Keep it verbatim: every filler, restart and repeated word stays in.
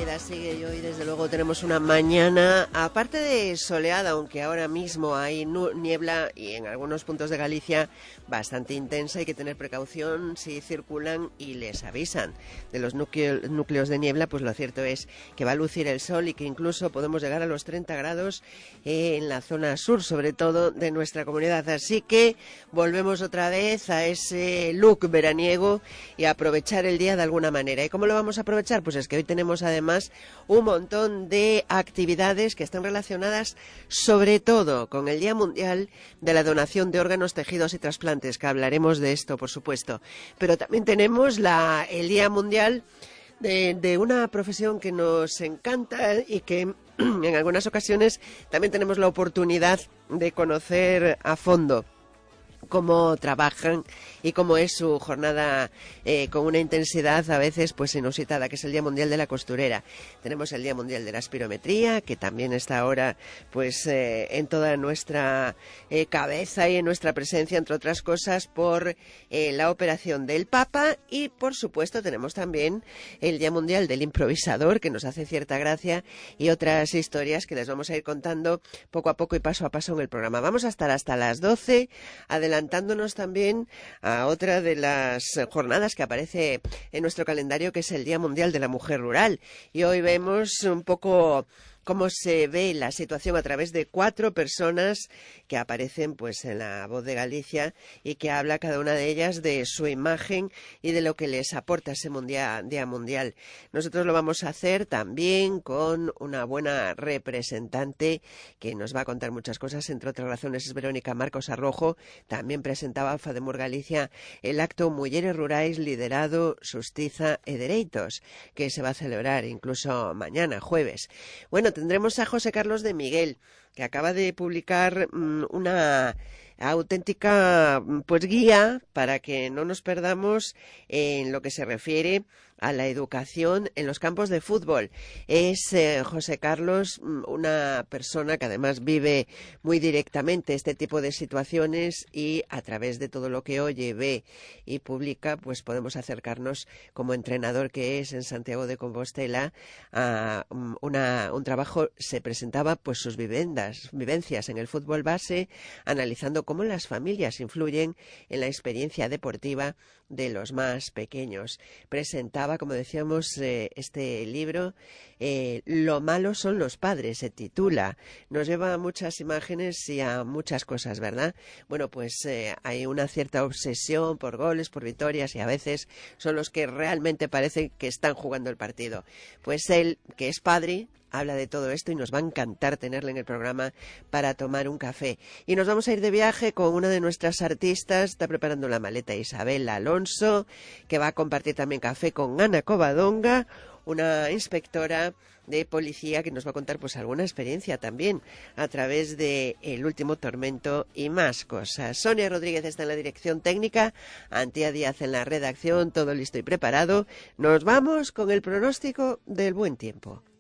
vida sigue y hoy desde luego tenemos una mañana, aparte de soleada, aunque ahora mismo hay niebla y en algunos puntos de Galicia bastante intensa, hay que tener precaución si circulan y les avisan de los núcleo, núcleos de niebla, pues lo cierto es que va a lucir el sol y que incluso podemos llegar a los treinta grados en la zona sur, sobre todo de nuestra comunidad. Así que volvemos otra vez a ese look veraniego y a aprovechar el día de alguna manera. ¿Y cómo lo vamos a aprovechar? Pues es que hoy tenemos además un montón de actividades que están relacionadas sobre todo con el Día Mundial de la Donación de Órganos, Tejidos y Trasplantes, que hablaremos de esto, por supuesto. Pero también tenemos la, el Día Mundial de, de una profesión que nos encanta y que en algunas ocasiones también tenemos la oportunidad de conocer a fondo cómo trabajan y cómo es su jornada eh, con una intensidad a veces pues inusitada, que es el Día Mundial de la Costurera. Tenemos el Día Mundial de la Espirometría, que también está ahora pues eh, en toda nuestra eh, cabeza y en nuestra presencia, entre otras cosas, por eh, la operación del Papa. Y por supuesto tenemos también el Día Mundial del Improvisador, que nos hace cierta gracia, y otras historias que les vamos a ir contando poco a poco y paso a paso en el programa. Vamos a estar hasta las doce, adelantándonos también a otra de las jornadas que aparece en nuestro calendario, que es el Día Mundial de la Mujer Rural. Y hoy vemos un poco cómo se ve la situación a través de cuatro personas que aparecen pues en La Voz de Galicia y que habla cada una de ellas de su imagen y de lo que les aporta ese mundial, Día Mundial. Nosotros lo vamos a hacer también con una buena representante que nos va a contar muchas cosas, entre otras razones es Verónica Marcos Arrojo. También presentaba FADEMUR Galicia el acto Mulleres Rurais liderado Xustiza e Dereitos, que se va a celebrar incluso mañana, jueves. Bueno, tendremos a José Carlos de Miguel, que acaba de publicar mmm, una auténtica pues guía para que no nos perdamos en lo que se refiere a la educación en los campos de fútbol. Es eh, José Carlos una persona que además vive muy directamente este tipo de situaciones y a través de todo lo que oye, ve y publica, pues podemos acercarnos como entrenador que es en Santiago de Compostela a una, un trabajo. Se presentaba pues sus vivendas, vivencias en el fútbol base, analizando cómo las familias influyen en la experiencia deportiva de los más pequeños. Presentaba, como decíamos, eh, este libro, eh, Lo malo son los padres, se titula. Nos lleva a muchas imágenes y a muchas cosas, ¿verdad? Bueno, pues eh, hay una cierta obsesión por goles, por victorias, y a veces son los que realmente parece que están jugando el partido. Pues él, que es padre, habla de todo esto y nos va a encantar tenerle en el programa para tomar un café. Y nos vamos a ir de viaje con una de nuestras artistas. Está preparando la maleta Isabel Alonso, que va a compartir también café con Ana Covadonga, una inspectora de policía que nos va a contar pues alguna experiencia también a través de El Último Tormento y más cosas. Sonia Rodríguez está en la dirección técnica, Antía Díaz en la redacción, todo listo y preparado. Nos vamos con el pronóstico del buen tiempo.